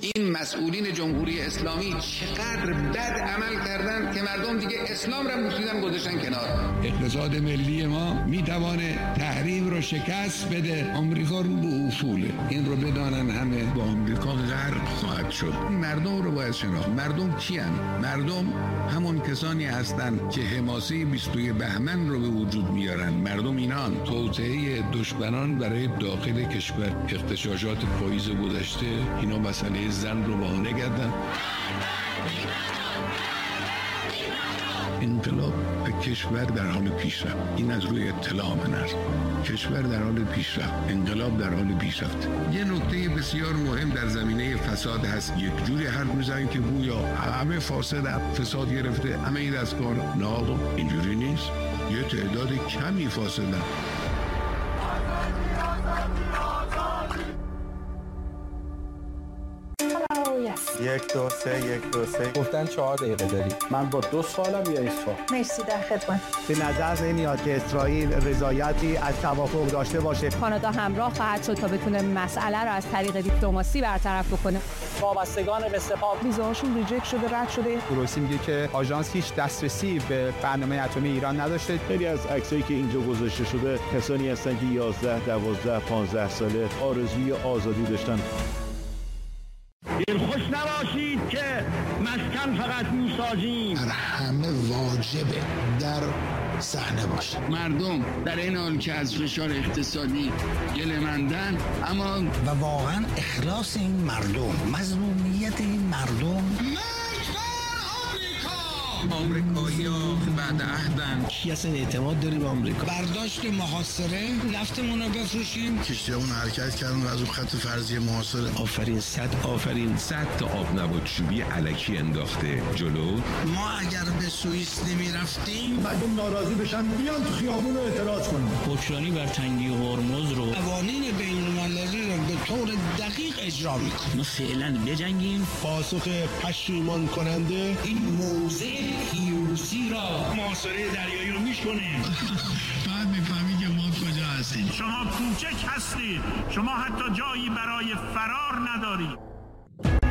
این مسئولین جمهوری اسلامی چقدر بد عمل کردن که مردم دیگه اسلام را بوسیدن گذاشتن کنار. اقتصاد ملی ما میتوانه تحریم رو شکست بده. آمریکا رو به اصوله، این رو بدانن همه. با آمریکا غرق خواهد شد. مردم رو باید شناخت. مردم کیان؟ مردم همون کسانی هستند که حماسه 22 بهمن رو به وجود میارن. مردم اینان. توطئه دشمنان برای داخل کشور، اغتشاشات پاییز گذشته، اینا مسئله زن رو بهانه کردن. انقلاب و کشور در حال پیشرفت. این از روی اطلاع من است. کشور در حال پیشرفت، انقلاب در حال پیشرفت. یه نکته بسیار مهم در زمینه فساد هست. یک جوری حرف میزنن که گویا همه فاسد، فساد گرفته، همه این دستکار. نه آقا، اینجوری نیست. یه تعداد کمی فاسدن. 1 2 3 1 2 3 گفتن 4 دقیقه داری. من با 2 سالم یا این سال. مرسی، در خدمت. به نظر نمیاد که اسرائیل رضایتی از توافق داشته باشه. کانادا همراه خواهد شد تا بتونه مسئله رو از طریق دیپلماسی برطرف بکنه. وابستگان به سپاه ویزاشون ریجکت شده، رد شده. روسی میگه که آژانس هیچ دسترسی به برنامه اتمی ایران نداشته. خیلی از عکسایی که اینجا گذاشته شده کسانی هستن که 11 12 15 ساله آرزوی آزادی داشتن. خوش نباشید که مسکن فقط میسازیم. همه واجبه در صحنه باشه. مردم در این حال که از فشار اقتصادی گله‌مندن، اما و واقعا اخلاص این مردم، مظلومیت این مردم. آمریکایی‌ها بعد عهدن. کی اصلا اعتماد داری به آمریکا؟ برداشت محاصره، نفتمون رو بفروشیم. کشتی‌هامون حرکت کردن و از اون خط فرضی محاصره. آفرین صد تا آب نبات چوبی الکی انداخته جلو. ما اگر به سوئیس نمی‌رفتیم، مردم ناراضی بشن بیان تو خیابون اعتراض کنن. حکمرانی بر تنگی هرمز رو، قوانین بین‌المللی رو به طور دقیق اجرا می‌کنیم. ما فعلا بجنگیم. پاسخ پشیمان کننده این موضع پیروزی را محاصره دریایی رو میشکنیم. بعد میفهمی که ما کجا هستیم. شما کوچک هستید، شما حتی جایی برای فرار ندارید.